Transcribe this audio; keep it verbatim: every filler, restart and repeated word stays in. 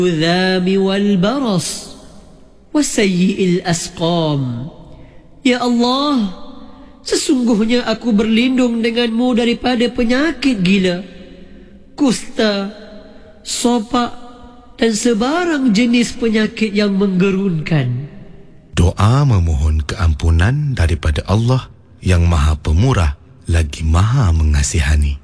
الذام والبرص وسيء الأسقام. Ya Allah, sesungguhnya aku berlindung denganmu daripada penyakit gila, kusta, sopak dan sebarang jenis penyakit yang menggerunkan. Doa memohon keampunan daripada Allah yang Maha Pemurah lagi Maha Mengasihani.